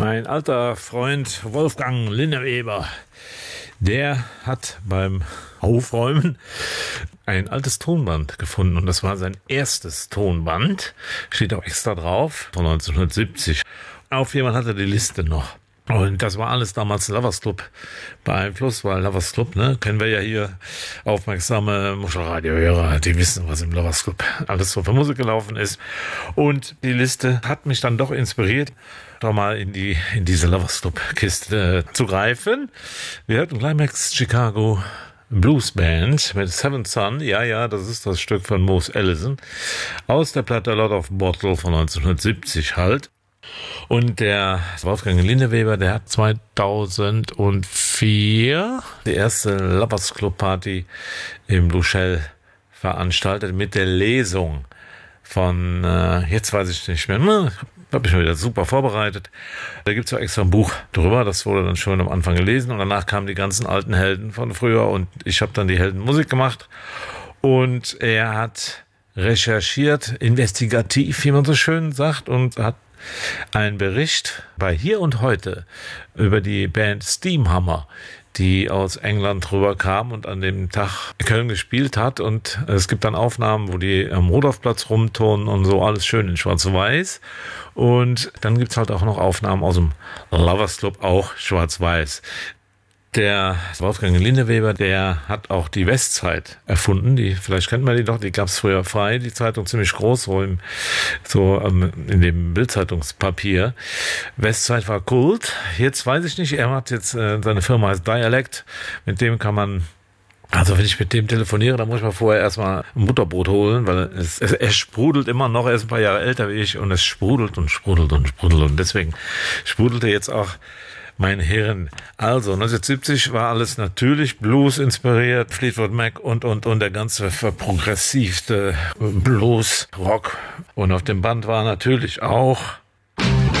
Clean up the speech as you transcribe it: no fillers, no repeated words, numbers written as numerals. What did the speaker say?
Mein alter Freund Wolfgang Linneweber, der hat beim Aufräumen ein altes Tonband gefunden und das war sein erstes Tonband, steht auch extra drauf, von 1970. Auf jemand hatte die Liste noch. Und das war alles damals Lovers Club beeinflusst, weil Lovers Club, kennen wir ja hier, aufmerksame Muschelradiohörer, die wissen, was im Lovers Club alles so für Musik gelaufen ist. Und die Liste hat mich dann doch inspiriert, doch mal in diese Lovers Club Kiste zu greifen. Wir hörten Climax Chicago Blues Band mit Seventh Son, ja, das ist das Stück von Moose Ellison, aus der Platte A Lot of Bottle von 1970 halt. Und der Wolfgang Linneweber, der hat 2004 die erste Lovers Club Party im Blue Shell veranstaltet mit der Lesung von, jetzt weiß ich nicht mehr, habe ich mir wieder super vorbereitet. Da gibt's ja extra ein Buch drüber, das wurde dann schon am Anfang gelesen und danach kamen die ganzen alten Helden von früher und ich habe dann die Heldenmusik gemacht und er hat recherchiert, investigativ, wie man so schön sagt, und hat einen Bericht bei Hier und Heute über die Band Steamhammer, die aus England rüberkam und an dem Tag Köln gespielt hat. Und es gibt dann Aufnahmen, wo die am Rudolfplatz rumturnen und so, alles schön in schwarz-weiß. Und dann gibt's halt auch noch Aufnahmen aus dem Lovers Club, auch schwarz-weiß. Der Wolfgang Linneweber, der hat auch die Westzeit erfunden. Vielleicht kennt man die doch, die gab's früher frei, die Zeitung ziemlich groß, in dem Bildzeitungspapier. Westzeit war Kult. Jetzt weiß ich nicht, er hat jetzt, seine Firma heißt Dialect, mit dem kann man, also wenn ich mit dem telefoniere, dann muss ich mir vorher erstmal ein Butterbrot holen, weil es sprudelt immer noch, er ist ein paar Jahre älter wie ich und es sprudelt und sprudelt und sprudelt und deswegen sprudelte jetzt auch mein Hirn. Also 1970 war alles natürlich Blues inspiriert, Fleetwood Mac und der ganze progressivste Blues, Rock. Und auf dem Band war natürlich auch